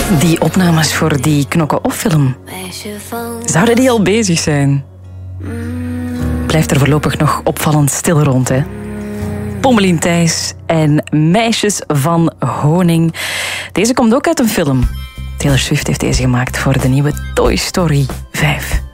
Die opnames voor die Knokke-Off-film, zouden die al bezig zijn? Blijft er voorlopig nog opvallend stil rond, hè? Pommelien Thijs en Meisjes van Honing. Deze komt ook uit een film. Taylor Swift heeft deze gemaakt voor de nieuwe Toy Story 5.